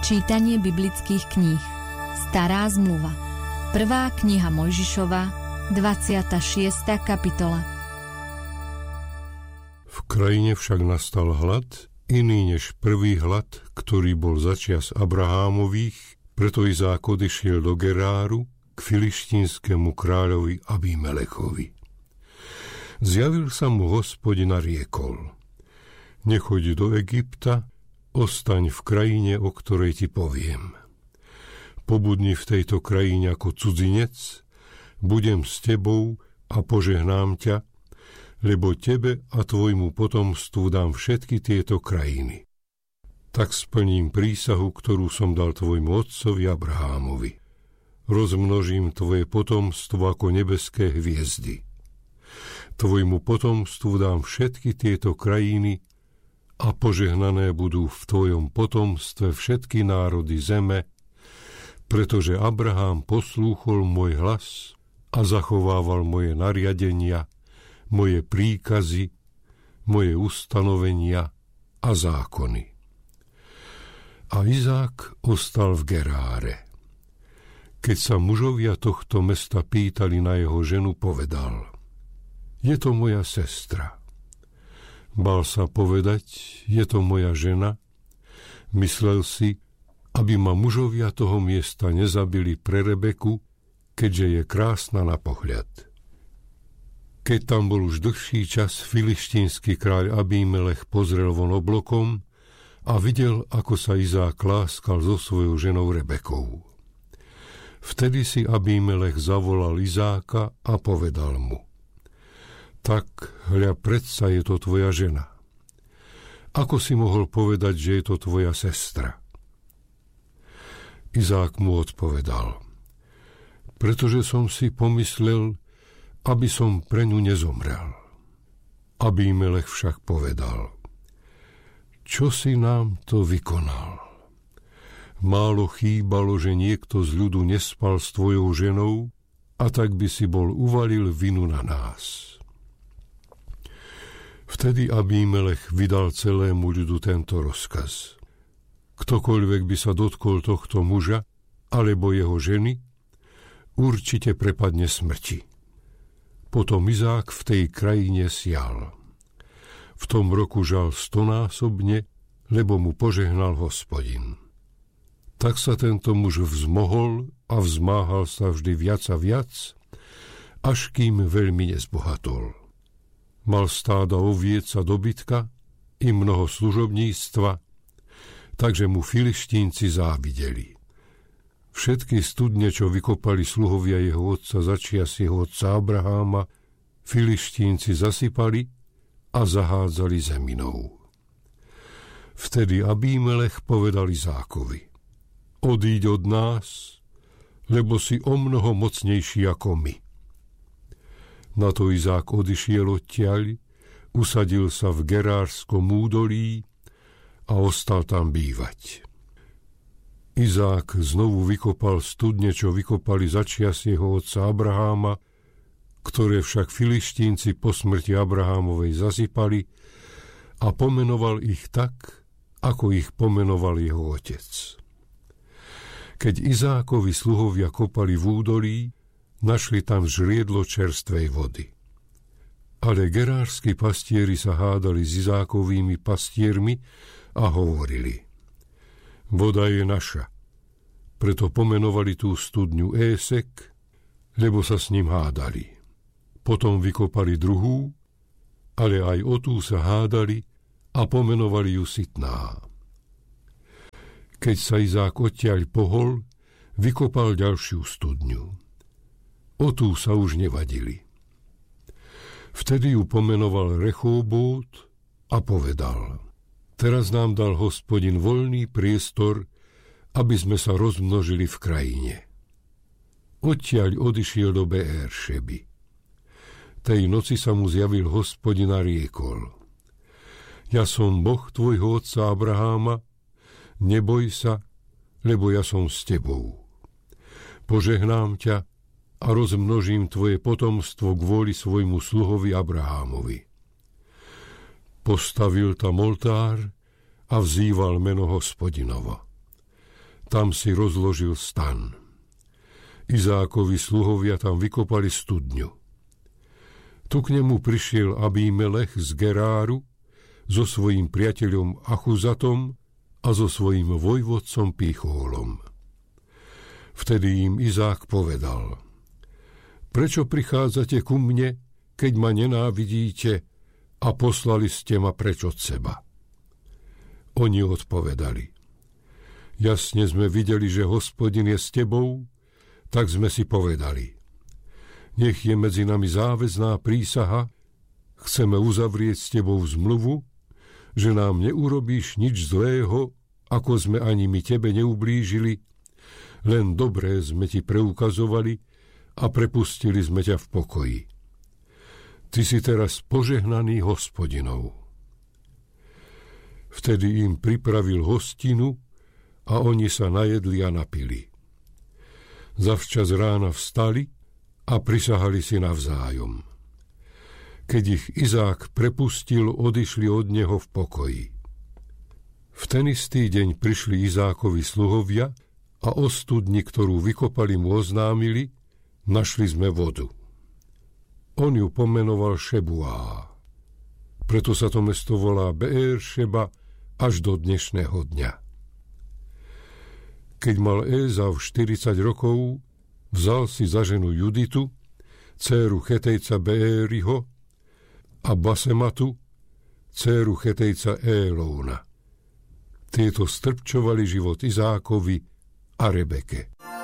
Čítanie biblických kníh. Stará zmluva. 1. kniha Mojžišova, 26. kapitola. V krajine však nastal hlad, iný než prvý hlad, ktorý bol začias Abrahámových, preto Izák odišiel do Geráru k filištínskemu kráľovi Abimelechovi. Zjavil sa mu Hospodin a riekol: Nechoď do Egypta, ostaň v krajine, o ktorej ti poviem. Pobudni v tejto krajine ako cudzinec, budem s tebou a požehnám ťa, lebo tebe a tvojmu potomstvu dám všetky tieto krajiny. Tak splním prísahu, ktorú som dal tvojmu otcovi Abrahámovi. Rozmnožím tvoje potomstvo ako nebeské hviezdy. Tvojmu potomstvu dám všetky tieto krajiny a požehnané budú v tvojom potomstve všetky národy zeme, pretože Abrahám poslúchol môj hlas a zachovával moje nariadenia, moje príkazy, moje ustanovenia a zákony. A Izák ostal v Geráre. Keď sa mužovia tohto mesta pýtali na jeho ženu, povedal: Je to moja sestra. Bál sa povedať: Je to moja žena. Myslel si, aby ma mužovia toho miesta nezabili pre Rebeku, keďže je krásna na pohľad. Keď tam bol už dlhší čas, filištínsky kráľ Abimelech pozrel von oblokom a videl, ako sa Izák láskal so svojou ženou Rebekou. Vtedy si Abimelech zavolal Izáka a povedal mu: Tak, hľa, predsa je to tvoja žena. Ako si mohol povedať, že je to tvoja sestra? Izák mu odpovedal: Pretože som si pomyslel, aby som pre ňu nezomrel. Abimelech však povedal: Čo si nám to vykonal? Málo chýbalo, že niekto z ľudu nespal s tvojou ženou, a tak by si bol uvalil vinu na nás. Vtedy Abimelech vydal celému ľudu tento rozkaz: Ktokoľvek by sa dotkol tohto muža alebo jeho ženy, určite prepadne smrti. Potom Izák v tej krajine sial. V tom roku žal 100-násobne, lebo mu požehnal Hospodin. Tak sa tento muž vzmohol a vzmáhal sa vždy viac a viac, až kým veľmi nezbohatol. Mal stáda oviec a dobytka i mnoho služobníctva, takže mu filištínci závideli. Všetky studne, čo vykopali sluhovia jeho otca začias jeho otca Abraháma, filištínci zasypali a zahádzali zeminou. Vtedy Abimelech povedal Izákovi: Odíď od nás, lebo si o mnoho mocnejší ako my. Na to Izák odišiel odtiaľ, usadil sa v Gerárskom údolí a ostal tam bývať. Izák znovu vykopal studne, čo vykopali začias jeho otca Abraháma, ktoré však filištínci po smrti Abrahámovej zasypali, a pomenoval ich tak, ako ich pomenoval jeho otec. Keď Izákovi sluhovia kopali v údolí, našli tam žriedlo čerstvej vody. Ale gerárski pastieri sa hádali s Izákovými pastiermi a hovorili: Voda je naša. Preto pomenovali tú studňu Ések, lebo sa s ním hádali. Potom vykopali druhú, ale aj o tú sa hádali a pomenovali ju Sitná. Keď sa Izák odtiaľ pohol, vykopal ďalšiu studňu. O tú sa už nevadili. Vtedy ju pomenoval Rechóbót a povedal: Teraz nám dal Hospodin voľný priestor, aby sme sa rozmnožili v krajine. Odtiaľ odišiel do Beéršeby. Tej noci sa mu zjavil Hospodin a riekol: Ja som Boh tvojho otca Abraháma, neboj sa, lebo ja som s tebou. Požehnám ťa a rozmnožím tvoje potomstvo kvôli svojmu sluhovi Abrahámovi. Postavil tam oltár a vzýval meno Hospodinovo. tam si rozložil stan. Izákovi sluhovia tam vykopali studňu. Tu k nemu prišiel Abímelech z Geráru so svojím priateľom Achuzatom a so svojím vojvodcom Píchólom. Vtedy im Izák povedal: Prečo prichádzate ku mne, keď ma nenávidíte a poslali ste ma preč od seba? Oni odpovedali: Jasne sme videli, že Hospodin je s tebou, tak sme si povedali: Nech je medzi nami záväzná prísaha, chceme uzavrieť s tebou zmluvu, že nám neurobíš nič zlého, ako sme ani my tebe neublížili, len dobré sme ti preukazovali a prepustili sme ťa v pokoji. Ty si teraz požehnaný Hospodinov. Vtedy im pripravil hostinu a oni sa najedli a napili. Zavčas rána vstali a prisahali si navzájom. Keď ich Izák prepustil, odišli od neho v pokoji. V ten istý deň prišli Izákovi sluhovia a o studni, ktorú vykopali, mu oznámili: Našli sme vodu. On ju pomenoval Šebuá. Preto sa to mesto volá Beér-šeba až do dnešného dňa. Keď mal Ézau 40 rokov, vzal si za ženu Juditu, dcéru Chetejca Beériho, a Basematu, dcéru Chetejca Élóna. Tieto strpčovali život Izákovi a Rebeke.